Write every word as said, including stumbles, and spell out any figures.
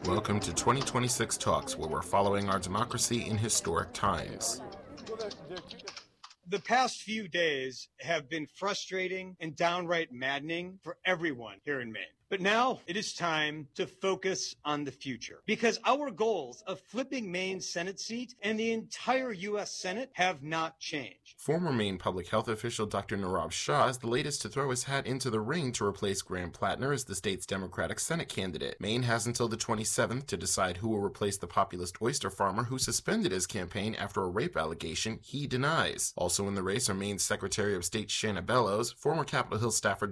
Welcome to twenty twenty-six Talks, where we're following our democracy in historic times. The past few days have been frustrating and downright maddening for everyone here in Maine. But now it is time to focus on the future, because our goals of flipping Maine's Senate seat and the entire U S Senate have not changed. Former Maine public health official Doctor Nirav Shah is the latest to throw his hat into the ring to replace Graham Plattner as the state's Democratic Senate candidate. Maine has until the twenty-seventh to decide who will replace the populist oyster farmer who suspended his campaign after a rape allegation he denies. Also in the race are Maine's Secretary of State Shanna Bellows, former Capitol Hill staffer